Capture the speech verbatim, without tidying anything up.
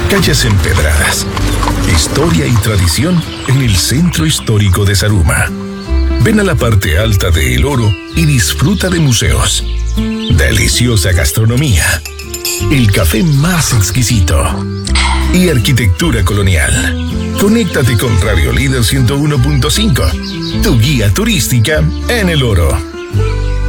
calles empedradas, historia y tradición en el centro histórico de Zaruma. Ven a la parte alta de El Oro y disfruta de museos, deliciosa gastronomía, el café más exquisito y arquitectura colonial. Conéctate con Radio Líder ciento uno punto cinco, tu guía turística en El Oro.